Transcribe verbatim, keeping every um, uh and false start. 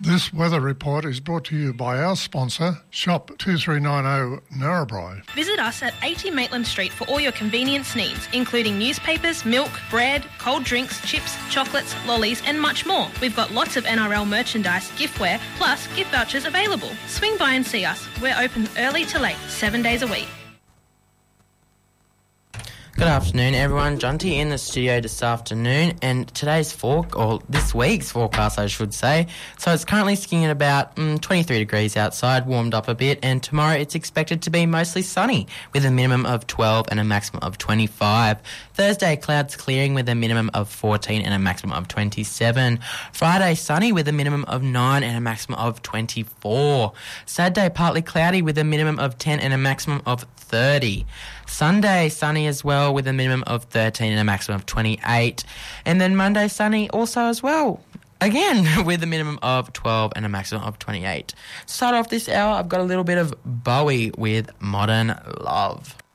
This weather report is brought to you by our sponsor, Shop two three nine zero Narrabri. Visit us at eighty Maitland Street for all your convenience needs, including newspapers, milk, bread, cold drinks, chips, chocolates, lollies and much more. We've got lots of N R L merchandise, giftware, plus gift vouchers available. Swing by and see us. We're open early to late, seven days a week. Good afternoon, everyone. Jonty in the studio this afternoon, and today's fork, or this week's forecast, I should say. So it's currently skiing at about mm, twenty-three degrees outside, warmed up a bit, and tomorrow it's expected to be mostly sunny with a minimum of twelve and a maximum of twenty-five. Thursday, clouds clearing with a minimum of fourteen and a maximum of twenty-seven. Friday, sunny with a minimum of nine and a maximum of twenty-four. Saturday, partly cloudy with a minimum of ten and a maximum of thirty. Sunday, sunny as well with a minimum of thirteen and a maximum of twenty-eight. And then Monday, sunny also as well. Again, with a minimum of twelve and a maximum of twenty-eight. Start off this hour, I've got a little bit of Bowie with Modern Love.